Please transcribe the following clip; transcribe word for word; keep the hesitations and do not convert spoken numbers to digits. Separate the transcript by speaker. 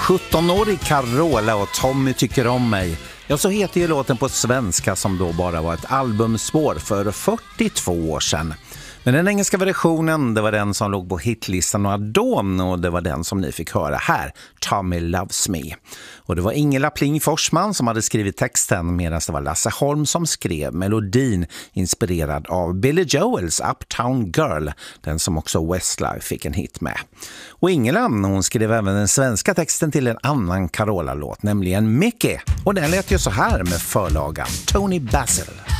Speaker 1: sjuttonårig Carola och Tommy tycker om mig. Ja, så heter ju låten på svenska som då bara var ett albumspår för fyrtiotvå år sedan. Men den engelska versionen, det var den som låg på hitlistan några dån och det var den som ni fick höra här, Tommy Loves Me. Och det var Ingela Pling Forsman som hade skrivit texten medan det var Lasse Holm som skrev melodin inspirerad av Billy Joels Uptown Girl, den som också Westlife fick en hit med. Och Ingela, hon skrev även den svenska texten till en annan Carola-låt, nämligen Mickey. Och den lät ju så här med förlagan Tony Basil.